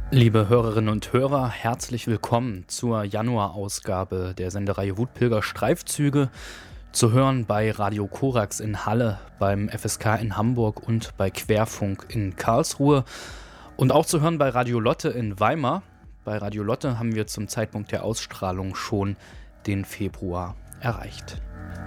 Liebe Hörerinnen und Hörer, herzlich willkommen zur Januarausgabe der Sendereihe Wutpilger Streifzüge, zu hören bei Radio Korax in Halle, beim FSK in Hamburg und bei Querfunk in Karlsruhe und auch zu hören bei Radio Lotte in Weimar. Bei Radio Lotte haben wir zum Zeitpunkt der Ausstrahlung schon den Februar erreicht.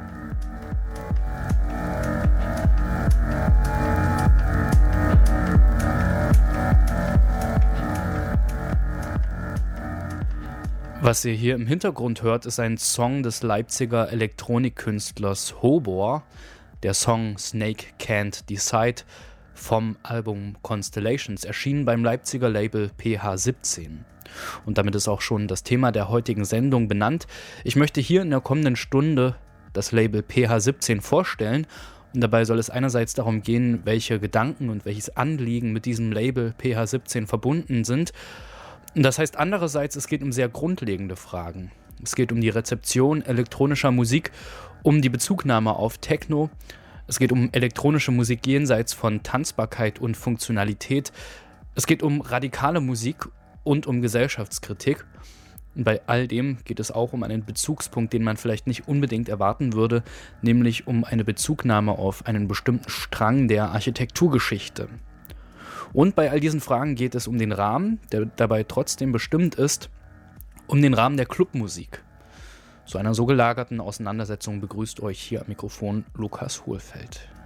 Was ihr hier im Hintergrund hört, ist ein Song des Leipziger Elektronikkünstlers Hobor, der Song Snake Can't Decide vom Album Constellations, erschienen beim Leipziger Label PH17. Und damit ist auch schon das Thema der heutigen Sendung benannt. Ich möchte hier in der kommenden Stunde das Label PH17 vorstellen. Und dabei soll es einerseits darum gehen, welche Gedanken und welches Anliegen mit diesem Label PH17 verbunden sind. Das heißt andererseits, es geht um sehr grundlegende Fragen. Es geht um die Rezeption elektronischer Musik, um die Bezugnahme auf Techno. Es geht um elektronische Musik jenseits von Tanzbarkeit und Funktionalität. Es geht um radikale Musik und um Gesellschaftskritik. Und bei all dem geht es auch um einen Bezugspunkt, den man vielleicht nicht unbedingt erwarten würde, nämlich um eine Bezugnahme auf einen bestimmten Strang der Architekturgeschichte. Und bei all diesen Fragen geht es um den Rahmen, der dabei trotzdem bestimmt ist, um den Rahmen der Clubmusik. Zu einer so gelagerten Auseinandersetzung begrüßt euch hier am Mikrofon Lukas Hohlfeld.